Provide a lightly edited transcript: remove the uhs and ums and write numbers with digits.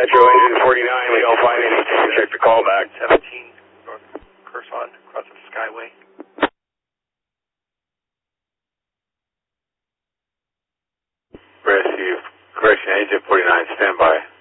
Metro Engine 49, we don't find any. Check the call back. 17 North Curzon, across the Skyway. Rescue, correction, Agent 49, stand by.